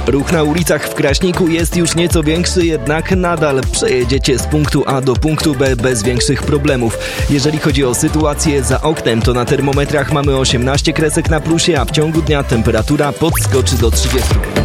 Ruch na ulicach w Kraśniku jest już nieco większy, jednak nadal przejedziecie z punktu A do punktu B bez większych problemów. Jeżeli chodzi o sytuację za oknem, to na termometrach mamy 18 kresek na plusie, a w ciągu dnia temperatura podskoczy do 30.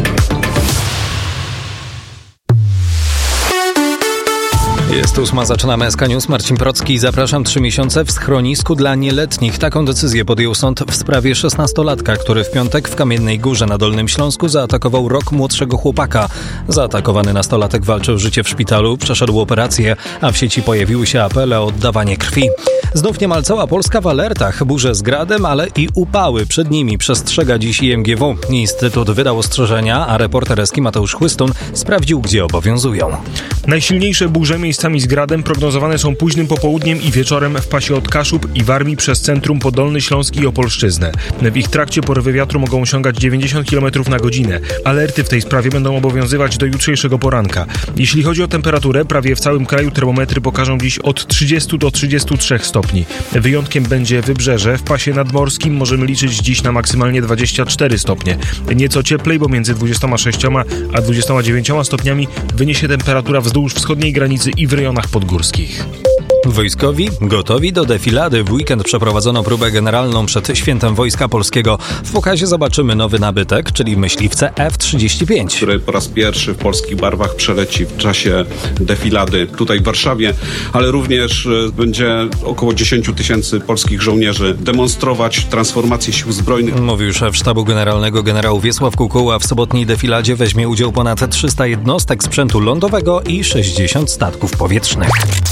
Jest 8, zaczynamy SK News. Marcin Procki. Zapraszam. 3 miesiące w schronisku dla nieletnich. Taką decyzję podjął sąd w sprawie 16-latka, który w piątek w Kamiennej Górze na Dolnym Śląsku zaatakował rok młodszego chłopaka. Zaatakowany nastolatek walczył życie w szpitalu, przeszedł operację, a w sieci pojawiły się apele o oddawanie krwi. Znów niemal cała Polska w alertach. Burze z gradem, ale i upały. Przed nimi przestrzega dziś IMGW. Instytut wydał ostrzeżenia, a reporter Eski Mateusz Chłystun sprawdził, gdzie obowiązują. Najsilniejsze burze miejscami z gradem prognozowane są późnym popołudniem i wieczorem w pasie od Kaszub i Warmii przez centrum po Dolny Śląsk i Opolszczyznę. W ich trakcie porywy wiatru mogą osiągać 90 km na godzinę. Alerty w tej sprawie będą obowiązywać do jutrzejszego poranka. Jeśli chodzi o temperaturę, prawie w całym kraju termometry pokażą dziś od 30 do 33 stopni. Wyjątkiem będzie Wybrzeże. W pasie nadmorskim możemy liczyć dziś na maksymalnie 24 stopnie. Nieco cieplej, bo między 26 a 29 stopniami wyniesie temperatura wzdłuż wschodniej granicy i w rejonach podgórskich. Wojskowi gotowi do defilady. W weekend przeprowadzono próbę generalną przed Świętem Wojska Polskiego. W pokazie zobaczymy nowy nabytek, czyli myśliwce F-35. Który po raz pierwszy w polskich barwach przeleci w czasie defilady tutaj w Warszawie, ale również będzie około 10 000 polskich żołnierzy demonstrować transformację sił zbrojnych. Mówił szef Sztabu Generalnego generał Wiesław Kukuła. W sobotniej defiladzie weźmie udział ponad 300 jednostek sprzętu lądowego i 60 statków powietrznych.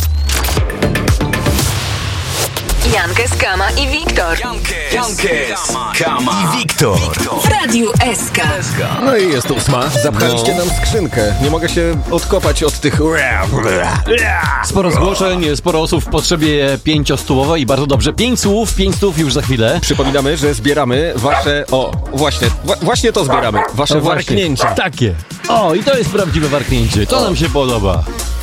Jankes, Kama i Wiktor. Jankes, Kama i Wiktor. W Radiu SK. No i jest 8. Zapchaliście nam skrzynkę. Nie mogę się odkopać od tych... Sporo zgłoszeń, sporo osób w potrzebie 5-stółowej i bardzo dobrze. 5 słów już za chwilę. Przypominamy, że zbieramy wasze... Właśnie to zbieramy. Wasze warknięcia. Takie. I to jest prawdziwe warknięcie. To nam się podoba.